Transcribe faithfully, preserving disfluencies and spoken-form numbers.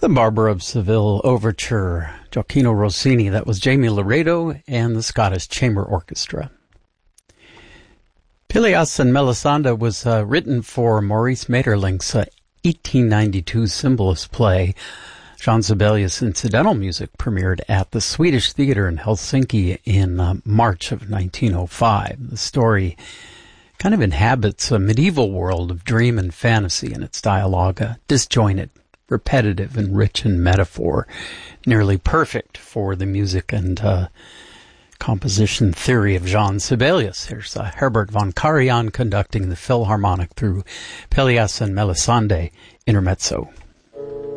The Barber of Seville Overture, Gioacchino Rossini. That was Jamie Laredo and the Scottish Chamber Orchestra. Pelléas and Melisande was uh, written for Maurice Maeterlinck's uh, eighteen ninety-two Symbolist play. Jean Sibelius incidental music premiered at the Swedish Theatre in Helsinki in uh, March of nineteen oh five. The story kind of inhabits a medieval world of dream and fantasy in its dialogue, uh, disjointed, repetitive, and rich in metaphor, nearly perfect for the music and uh, composition theory of Jean Sibelius. Here's uh, Herbert von Karajan conducting the Philharmonic through Pelléas and Melisande Intermezzo.